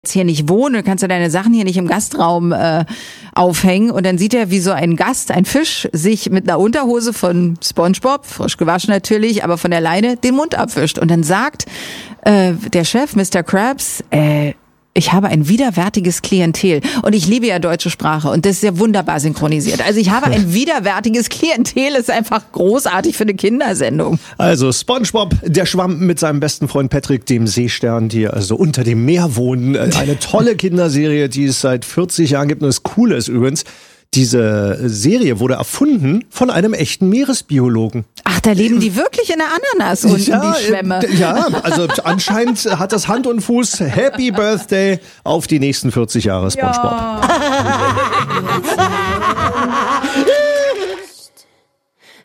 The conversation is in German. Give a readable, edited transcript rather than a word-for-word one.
hier nicht wohnen, kannst du deine Sachen hier nicht im Gastraum aufhängen. Und dann sieht er, wie so ein Gast, ein Fisch, sich mit einer Unterhose von SpongeBob, frisch gewaschen natürlich, aber von der Leine, den Mund abwischt. Und dann sagt der Chef, Mr. Krabs, ich habe ein widerwärtiges Klientel. Und ich liebe ja deutsche Sprache und das ist ja wunderbar synchronisiert. Also ich habe ein widerwärtiges Klientel, ist einfach großartig für eine Kindersendung. Also SpongeBob, der schwamm mit seinem besten Freund Patrick, dem Seestern, die also unter dem Meer wohnen. Eine tolle Kinderserie, die es seit 40 Jahren gibt. Und das Coole ist übrigens, diese Serie wurde erfunden von einem echten Meeresbiologen. Ach, da leben die wirklich in der Ananas unten, die Schwämme. Ja, also anscheinend hat das Hand und Fuß. Happy Birthday auf die nächsten 40 Jahre SpongeBob. Ja.